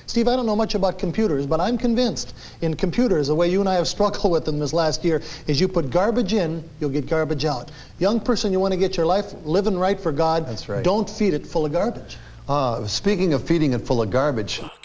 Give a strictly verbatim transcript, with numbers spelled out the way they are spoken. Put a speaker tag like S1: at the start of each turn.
S1: Steve, I don't know much about computers, but I'm convinced in computers, the way you and I have struggled with them this last year, is you put garbage in, you'll get garbage out. Young person, you want to get your life living right for God.
S2: That's right.
S1: Don't feed it full of garbage.
S2: Uh, speaking of feeding it full of garbage,